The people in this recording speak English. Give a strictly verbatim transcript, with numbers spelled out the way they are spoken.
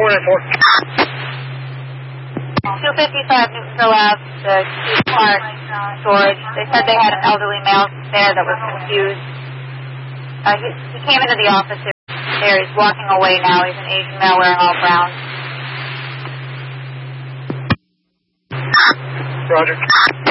four nine four. two fifty-five Newtonville Ave, the Keith Park storage. They said they had an elderly male there that was confused. Uh, he, he came into the office there. He's walking away now. He's an Asian male wearing all brown. Roger.